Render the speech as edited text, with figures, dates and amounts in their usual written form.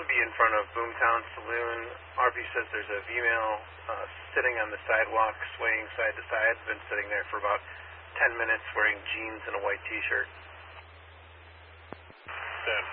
would be in front of Boomtown Saloon. RP says there's a female sitting on the sidewalk, swaying side to side. Been sitting there for about 10 minutes wearing jeans and a white t-shirt. 10-4,